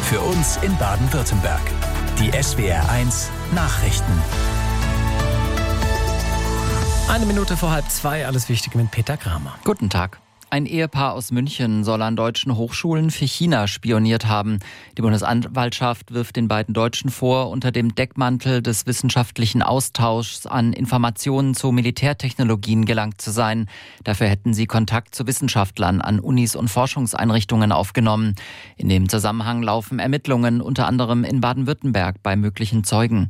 Für uns in Baden-Württemberg. Die SWR1 Nachrichten. 1:01, alles Wichtige mit Peter Kramer. Guten Tag. Ein Ehepaar aus München soll an deutschen Hochschulen für China spioniert haben. Die Bundesanwaltschaft wirft den beiden Deutschen vor, unter dem Deckmantel des wissenschaftlichen Austauschs an Informationen zu Militärtechnologien gelangt zu sein. Dafür hätten sie Kontakt zu Wissenschaftlern an Unis und Forschungseinrichtungen aufgenommen. In dem Zusammenhang laufen Ermittlungen, unter anderem in Baden-Württemberg bei möglichen Zeugen.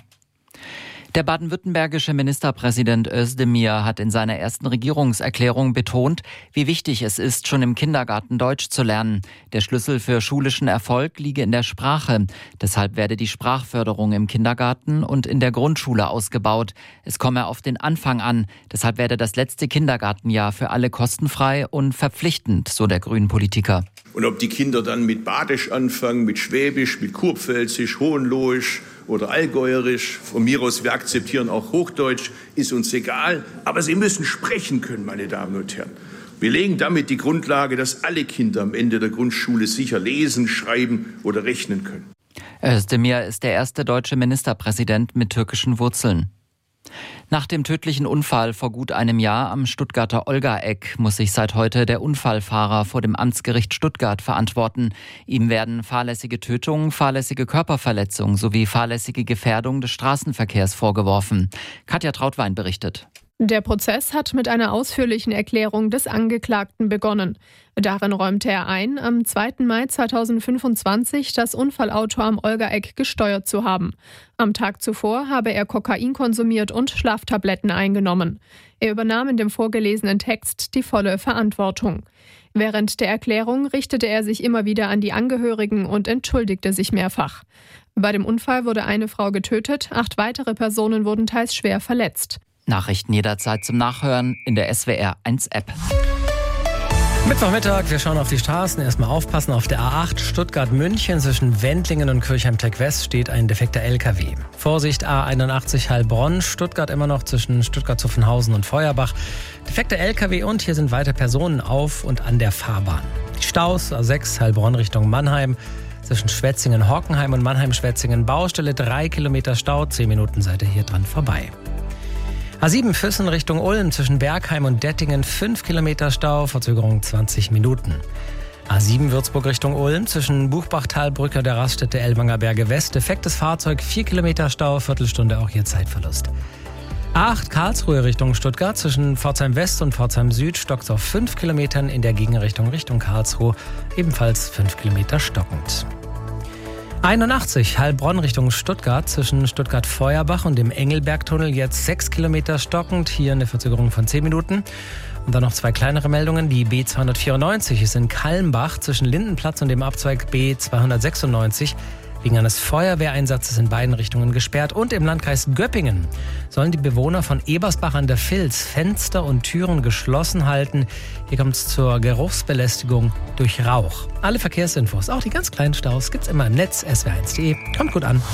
Der baden-württembergische Ministerpräsident Özdemir hat in seiner ersten Regierungserklärung betont, wie wichtig es ist, schon im Kindergarten Deutsch zu lernen. Der Schlüssel für schulischen Erfolg liege in der Sprache. Deshalb werde die Sprachförderung im Kindergarten und in der Grundschule ausgebaut. Es komme auf den Anfang an. Deshalb werde das letzte Kindergartenjahr für alle kostenfrei und verpflichtend, so der Grünen-Politiker. Und ob die Kinder dann mit Badisch anfangen, mit Schwäbisch, mit Kurpfälzisch, Hohenlohisch oder Allgäuerisch, von mir aus, wir akzeptieren auch Hochdeutsch, ist uns egal. Aber sie müssen sprechen können, meine Damen und Herren. Wir legen damit die Grundlage, dass alle Kinder am Ende der Grundschule sicher lesen, schreiben oder rechnen können. Özdemir ist der erste deutsche Ministerpräsident mit türkischen Wurzeln. Nach dem tödlichen Unfall vor gut einem Jahr am Stuttgarter Olgaeck muss sich seit heute der Unfallfahrer vor dem Amtsgericht Stuttgart verantworten. Ihm werden fahrlässige Tötung, fahrlässige Körperverletzung sowie fahrlässige Gefährdung des Straßenverkehrs vorgeworfen. Katja Trautwein berichtet. Der Prozess hat mit einer ausführlichen Erklärung des Angeklagten begonnen. Darin räumte er ein, am 2. Mai 2025 das Unfallauto am Olgaeck gesteuert zu haben. Am Tag zuvor habe er Kokain konsumiert und Schlaftabletten eingenommen. Er übernahm in dem vorgelesenen Text die volle Verantwortung. Während der Erklärung richtete er sich immer wieder an die Angehörigen und entschuldigte sich mehrfach. Bei dem Unfall wurde eine Frau getötet, 8 weitere Personen wurden teils schwer verletzt. Nachrichten jederzeit zum Nachhören in der SWR1-App. Mittwochmittag, wir schauen auf die Straßen. Erstmal aufpassen, auf der A8 Stuttgart-München zwischen Wendlingen und Kirchheim-Tech-West steht ein defekter LKW. Vorsicht, A81 Heilbronn, Stuttgart immer noch zwischen Stuttgart-Zuffenhausen und Feuerbach. Defekter LKW und hier sind weiter Personen auf und an der Fahrbahn. Die Staus, A6 Heilbronn Richtung Mannheim. Zwischen Schwetzingen-Hockenheim und Mannheim-Schwetzingen Baustelle, 3 Kilometer Stau, 10 Minuten seid ihr hier dran vorbei. A7 Füssen Richtung Ulm zwischen Bergheim und Dettingen 5 Kilometer Stau, Verzögerung 20 Minuten. A7 Würzburg Richtung Ulm zwischen Buchbachtalbrücke der Raststätte Ellwanger Berge West, defektes Fahrzeug 4 Kilometer Stau, Viertelstunde auch hier Zeitverlust. A8 Karlsruhe Richtung Stuttgart zwischen Pforzheim West und Pforzheim Süd stockt auf 5 Kilometern in der Gegenrichtung Richtung Karlsruhe, ebenfalls 5 Kilometer stockend. 81 Heilbronn Richtung Stuttgart zwischen Stuttgart-Feuerbach und dem Engelbergtunnel jetzt 6 Kilometer stockend, hier eine Verzögerung von 10 Minuten. Und dann noch 2 kleinere Meldungen. Die B294 ist in Kalmbach zwischen Lindenplatz und dem Abzweig B296 wegen eines Feuerwehreinsatzes in beiden Richtungen gesperrt. Und im Landkreis Göppingen sollen die Bewohner von Ebersbach an der Vils Fenster und Türen geschlossen halten. Hier kommt es zur Geruchsbelästigung durch Rauch. Alle Verkehrsinfos, auch die ganz kleinen Staus, gibt's immer im Netz swr1.de. Kommt gut an.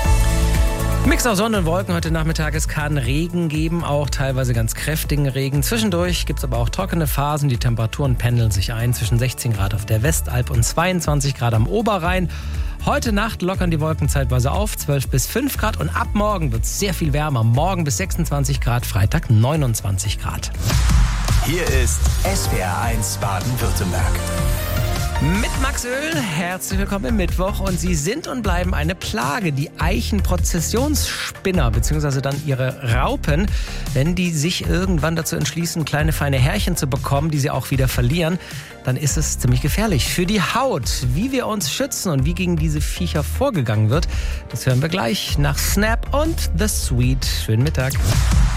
Mix aus Sonne und Wolken heute Nachmittag. Es kann Regen geben, auch teilweise ganz kräftigen Regen. Zwischendurch gibt es aber auch trockene Phasen. Die Temperaturen pendeln sich ein zwischen 16 Grad auf der Westalb und 22 Grad am Oberrhein. Heute Nacht lockern die Wolken zeitweise auf, 12 bis 5 Grad. Und ab morgen wird es sehr viel wärmer. Morgen bis 26 Grad, Freitag 29 Grad. Hier ist SWR1 Baden-Württemberg. Mit Max Öl, herzlich willkommen im Mittwoch. Und sie sind und bleiben eine Plage, die Eichenprozessionsspinner, beziehungsweise dann ihre Raupen, wenn die sich irgendwann dazu entschließen, kleine feine Härchen zu bekommen, die sie auch wieder verlieren, dann ist es ziemlich gefährlich für die Haut. Wie wir uns schützen und wie gegen diese Viecher vorgegangen wird, das hören wir gleich nach Snap und The Sweet. Schönen Mittag.